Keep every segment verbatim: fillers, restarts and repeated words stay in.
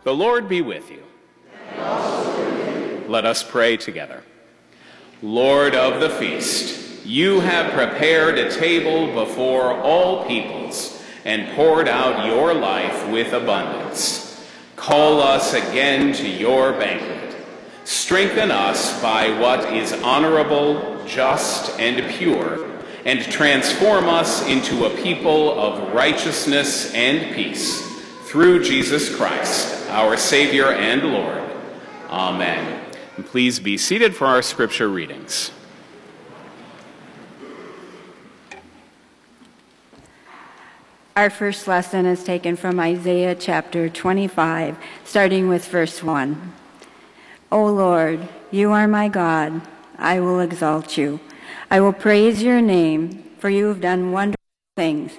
The Lord be with you. And also with you. Let us pray together. Lord of the feast, you have prepared a table before all peoples and poured out your life with abundance. Call us again to your banquet. Strengthen us by what is honorable, just, and pure, and transform us into a people of righteousness and peace. Through Jesus Christ, our Savior and Lord. Amen. And please be seated for our scripture readings. Our first lesson is taken from Isaiah chapter twenty-five, starting with verse one. O Lord, you are my God. I will exalt you. I will praise your name, for you have done wonderful things,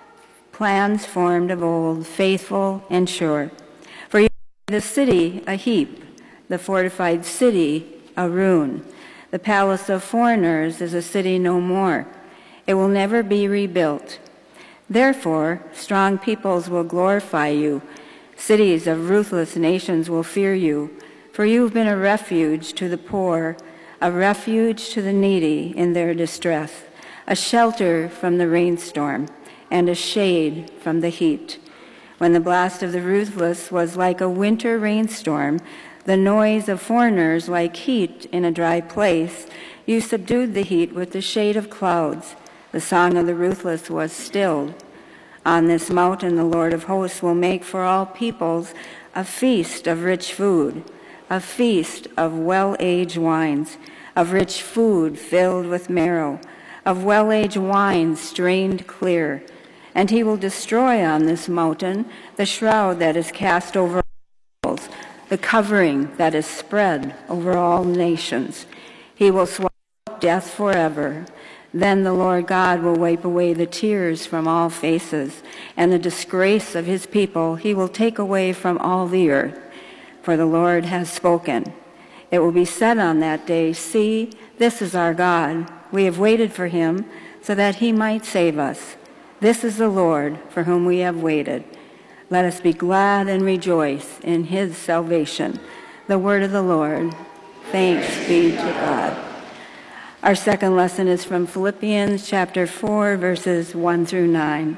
plans formed of old, faithful and sure. For you made the city a heap, the fortified city a ruin. The palace of foreigners is a city no more. It will never be rebuilt. Therefore, strong peoples will glorify you. Cities of ruthless nations will fear you. For you have been a refuge to the poor, a refuge to the needy in their distress, a shelter from the rainstorm, and a shade from the heat. When the blast of the ruthless was like a winter rainstorm, the noise of foreigners like heat in a dry place, you subdued the heat with the shade of clouds. The song of the ruthless was stilled. On this mountain the Lord of hosts will make for all peoples a feast of rich food, a feast of well-aged wines, of rich food filled with marrow, of well-aged wine strained clear. And he will destroy on this mountain the shroud that is cast over all peoples, the covering that is spread over all nations. He will swallow up death forever. Then the Lord God will wipe away the tears from all faces, and the disgrace of his people he will take away from all the earth. For the Lord has spoken. It will be said on that day, see, this is our God. We have waited for him so that he might save us. This is the Lord for whom we have waited. Let us be glad and rejoice in his salvation. The word of the Lord. Thanks be to God. Our second lesson is from Philippians chapter four, verses one through nine.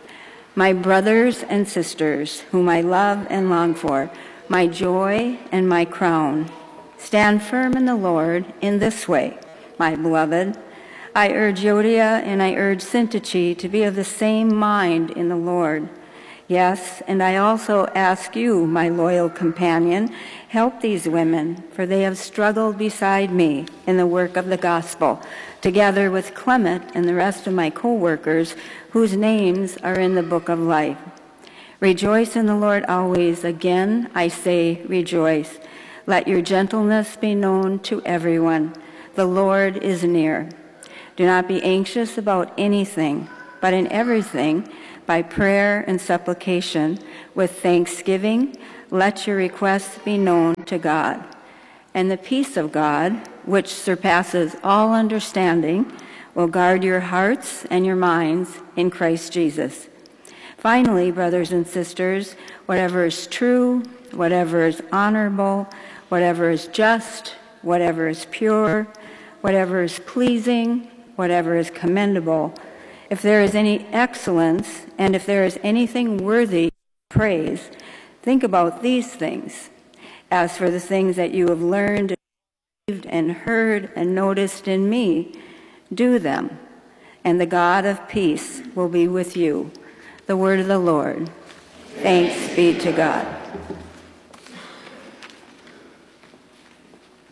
My brothers and sisters, whom I love and long for, my joy and my crown, stand firm in the Lord in this way, my beloved. I urge Euodia and I urge Syntyche to be of the same mind in the Lord. Yes, and I also ask you, my loyal companion, help these women, for they have struggled beside me in the work of the gospel, together with Clement and the rest of my co-workers, whose names are in the book of life. Rejoice in the Lord always. Again, I say rejoice. Let your gentleness be known to everyone. The Lord is near. Do not be anxious about anything, but in everything, by prayer and supplication, with thanksgiving, let your requests be known to God. And the peace of God, which surpasses all understanding, will guard your hearts and your minds in Christ Jesus. Finally, brothers and sisters, whatever is true, whatever is honorable, whatever is just, whatever is pure, whatever is pleasing, whatever is commendable, if there is any excellence, and if there is anything worthy of praise, think about these things. As for the things that you have learned, and heard, and noticed in me, do them, and the God of peace will be with you. The word of the Lord. Thanks be to God.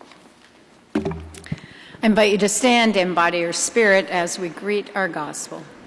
I invite you to stand and embody your spirit as we greet our gospel.